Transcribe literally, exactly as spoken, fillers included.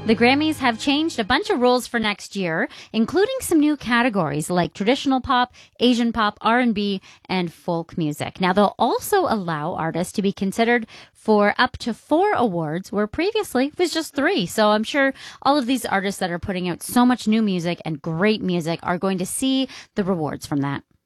The Grammys have changed a bunch of rules for next year, including some new categories like traditional pop, Asian pop, R and B, and folk music. Now, they'll also allow artists to be considered for up to four awards, where previously it was just three. So I'm sure all of these artists that are putting out so much new music and great music are going to see the rewards from that.